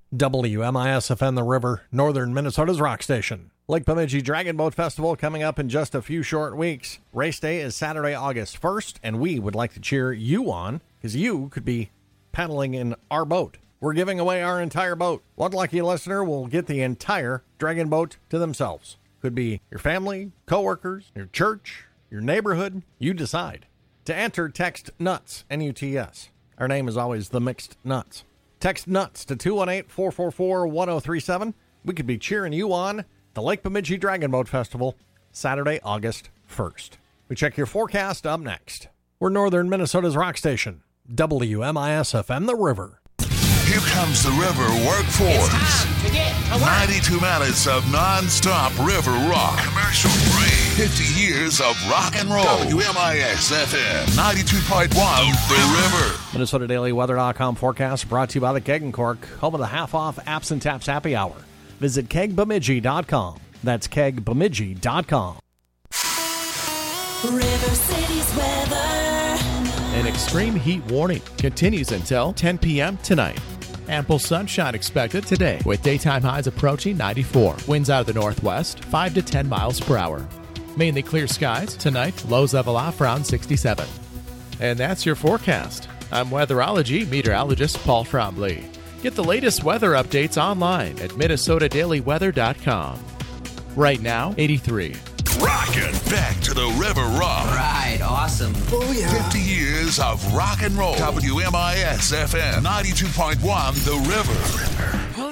WMIS-FM The River, northern Minnesota's rock station. Lake Bemidji Dragon Boat Festival coming up in just a few short weeks. Race day is Saturday, August 1st, and we would like to cheer you on because you could be paddling in our boat. We're giving away our entire boat. One lucky listener will get the entire Dragon Boat to themselves. Could be your family, coworkers, your church, your neighborhood. You decide. To enter, text NUTS, N-U-T-S. Our name is always The Mixed Nuts. Text NUTS to 218-444-1037. We could be cheering you on the Lake Bemidji Dragon Boat Festival, Saturday, August 1st. We check your forecast up next. We're northern Minnesota's rock station, WMIS-FM The River. Here comes the River Workforce. It's time to get to work. 92 minutes of non-stop river rock. Commercial free. 50 years of rock and roll. WMIS-FM 92.1 The River. MinnesotaDailyWeather.com forecast brought to you by the Keg & Cork, home of the half-off Apps and Taps happy hour. Visit kegbemidji.com. That's kegbemidji.com. River City's weather. An extreme heat warning continues until 10 p.m. tonight. Ample sunshine expected today with daytime highs approaching 94. Winds out of the northwest, 5 to 10 miles per hour. Mainly clear skies tonight, lows level off around 67. And that's your forecast. I'm weatherology meteorologist Paul Trombley. Get the latest weather updates online at MinnesotaDailyWeather.com. Right now, 83. Rockin' back to the River Rock. Right, awesome. Oh, yeah. 50 years of rock and roll. WMIS-FM 92.1 The River.